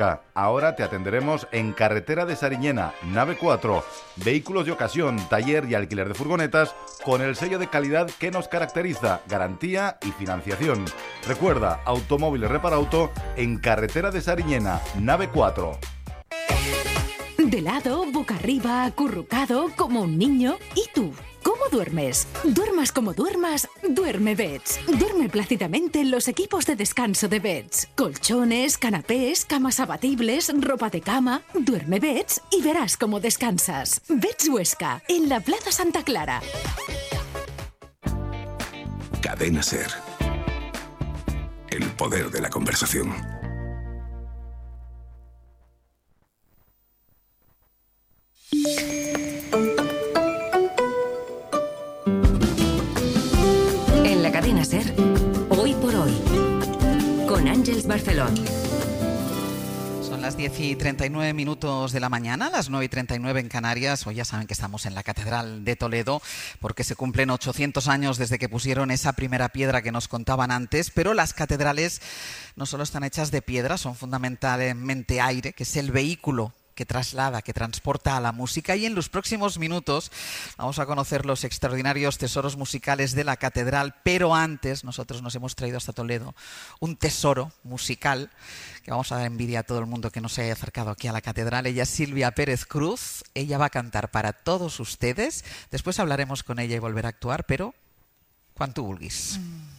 Ahora te atenderemos en Carretera de Sariñena, nave 4. Vehículos de ocasión, taller y alquiler de furgonetas con el sello de calidad que nos caracteriza, garantía y financiación. Recuerda, Automóviles Reparauto en Carretera de Sariñena, nave 4. De lado, boca arriba, acurrucado, como un niño. ¿Y tú? ¿Cómo duermes? Duermas como duermas, duerme Beds. Duerme plácidamente en los equipos de descanso de Beds. Colchones, canapés, camas abatibles, ropa de cama. Duerme Beds y verás cómo descansas. Beds Huesca, en la Plaza Santa Clara. Cadena SER. El poder de la conversación. En la cadena SER, Hoy por Hoy, con Ángeles Barcelón. Son las 10:39 de la mañana, las 9:39 en Canarias. Hoy ya saben que estamos en la Catedral de Toledo porque se cumplen 800 años desde que pusieron esa primera piedra que nos contaban antes, pero las catedrales no solo están hechas de piedra, son fundamentalmente aire, que es el vehículo que traslada, que transporta a la música, y en los próximos minutos vamos a conocer los extraordinarios tesoros musicales de la catedral, pero antes nosotros nos hemos traído hasta Toledo un tesoro musical que vamos a dar envidia a todo el mundo que no se haya acercado aquí a la catedral. Ella es Silvia Pérez Cruz, ella va a cantar para todos ustedes, después hablaremos con ella y volverá a actuar, pero quan tu vulguis.